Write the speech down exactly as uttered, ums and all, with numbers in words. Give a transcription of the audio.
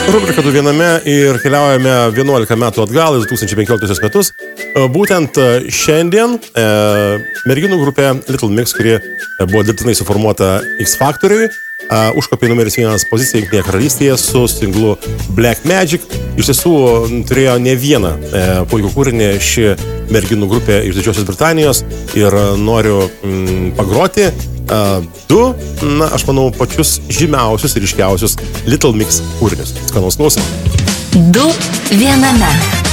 Rubrika du viename ir keliaujame vienuolika metų atgal, du tūkstančiai penkioliktuosius metus. Būtent šiandien e, merginų grupė Little Mix, kuri buvo dirbtinai suformuota X Factoriui, e, užkopė numeris vienas poziciją Jungtinėje karalystėje su singlu Black Magic. Iš tiesų turėjo ne vieną e, puikų kūrinį ši merginų grupė iš Didžiosios Britanijos ir noriu mm, pagroti Uh, du, na, aš manau, pačius žymiausius ir ryškiausius Little Mix kūrinius. Skanaus klausimų. Du viename.